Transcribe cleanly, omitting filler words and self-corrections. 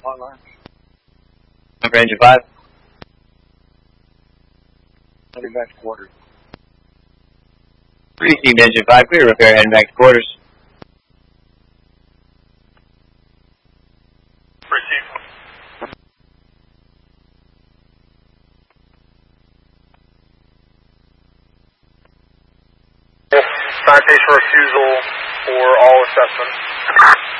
Hotline. Number engine 5. Heading back to quarters. Received engine 5, clear repair, heading back to quarters. Received. Citation refusal for all assessments.